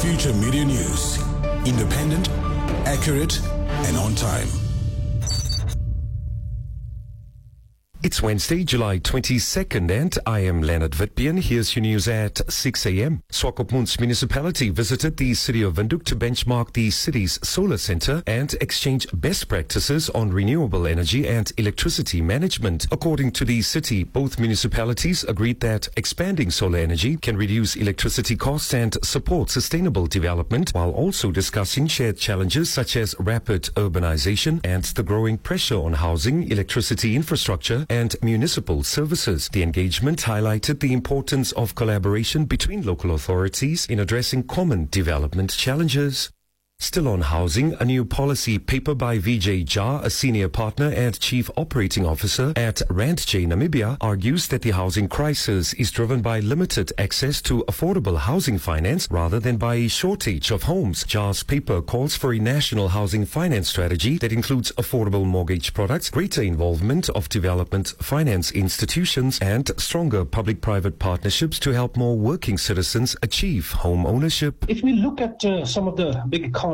Future Media News. Independent, accurate, and on time. It's Wednesday, July 22nd, and I am Leonard Witbian. Here's your news at 6 a.m. Swakopmund Municipality visited the city of Windhoek to benchmark the city's solar center and exchange best practices on renewable energy and electricity management. According to the city, both municipalities agreed that expanding solar energy can reduce electricity costs and support sustainable development, while also discussing shared challenges such as rapid urbanization and the growing pressure on housing, electricity infrastructure, and municipal services. The engagement highlighted the importance of collaboration between local authorities in addressing common development challenges. Still on housing, a new policy paper by Vijay Jha, a senior partner and chief operating officer at RandJ Namibia, argues that the housing crisis is driven by limited access to affordable housing finance rather than by a shortage of homes. Jha's paper calls for a national housing finance strategy that includes affordable mortgage products, greater involvement of development finance institutions, and stronger public-private partnerships to help more working citizens achieve home ownership. If we look at some of the big economies,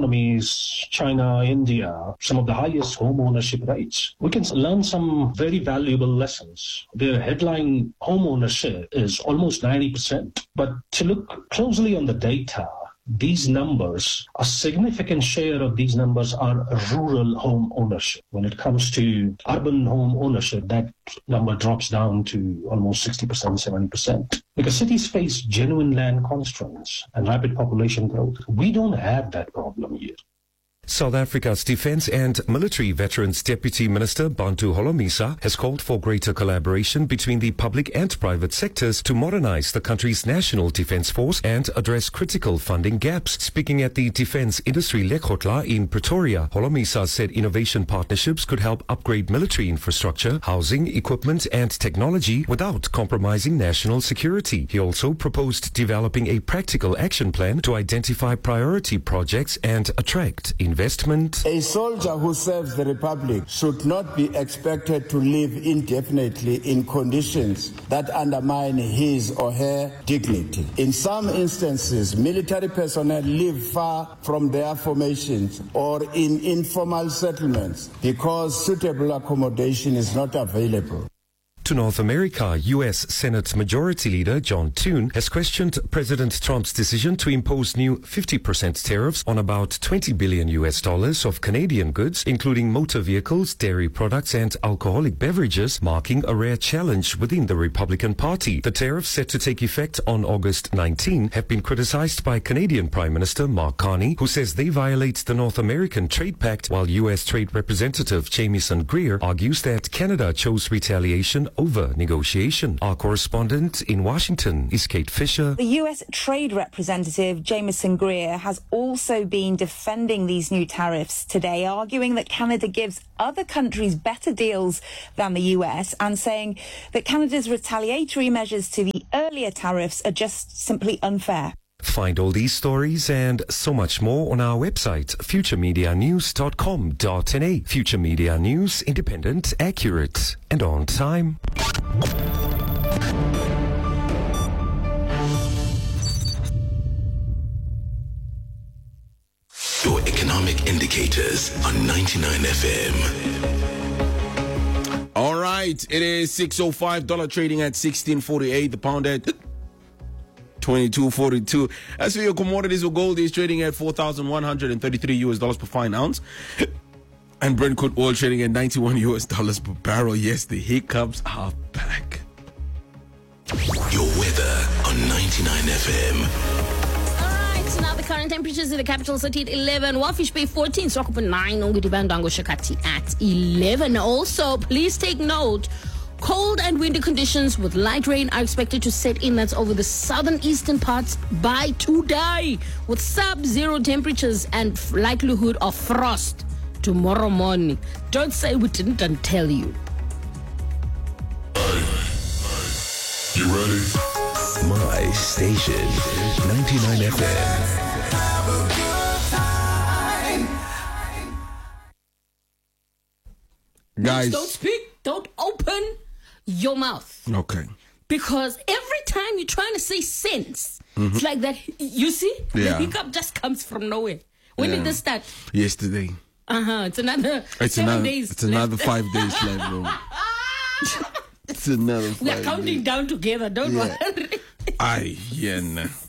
China, India, some of the highest home ownership rates, we can learn some very valuable lessons. Their headline home ownership is almost 90%. But to look closely on the data, these numbers, a significant share of these numbers are rural home ownership. When it comes to urban home ownership, that number drops down to almost 60%, 70%. Because cities face genuine land constraints and rapid population growth. We don't have that problem here. South Africa's Defence and Military Veterans Deputy Minister Bantu Holomisa has called for greater collaboration between the public and private sectors to modernize the country's national defence force and address critical funding gaps. Speaking at the Defence Industry Lekgotla in Pretoria, Holomisa said innovation partnerships could help upgrade military infrastructure, housing, equipment and technology without compromising national security. He also proposed developing a practical action plan to identify priority projects and attract investment. A soldier who serves the Republic should not be expected to live indefinitely in conditions that undermine his or her dignity. In some instances, military personnel live far from their formations or in informal settlements because suitable accommodation is not available. To North America, U.S. Senate Majority Leader John Thune has questioned President Trump's decision to impose new 50% tariffs on about $20 billion of Canadian goods, including motor vehicles, dairy products, and alcoholic beverages, marking a rare challenge within the Republican Party. The tariffs, set to take effect on August 19, have been criticized by Canadian Prime Minister Mark Carney, who says they violate the North American Trade Pact, while U.S. Trade Representative Jamieson Greer argues that Canada chose retaliation over negotiation. Our correspondent in Washington is Kate Fisher. The U.S. Trade Representative Jamieson Greer has also been defending these new tariffs today, arguing that Canada gives other countries better deals than the U.S. and saying that Canada's retaliatory measures to the earlier tariffs are just simply unfair. Find all these stories and so much more on our website, futuremedianews.com.na. Future Media News, independent, accurate, and on time. Your economic indicators on 99 FM. All right, it is $6.05 trading at 16.48. The pound at 22.42. As for your commodities, gold is trading at $4,133 per fine ounce, and Brent crude oil trading at $91 per barrel. Yes, the hiccups are back. Your weather on 99 FM. So now the current temperatures in the capital city at 11, Wafish Bay 14, Swakopmund 9, Ongutibandango Shakati at 11. Also, please take note, cold and windy conditions with light rain are expected to set in. That's over the southern eastern parts by today, with sub-zero temperatures and likelihood of frost tomorrow morning. Don't say we didn't tell you. You ready? My station, 99 FM. Guys, Don't speak, don't open your mouth. Okay. Because every time you're trying to say sense, it's like that. You see, the hiccup just comes from nowhere. When did this start? Yesterday. It's another 7 days. It's another 5 days left, bro. It's another 5 days. We're counting down together. Don't worry. Aye, yeah, nah.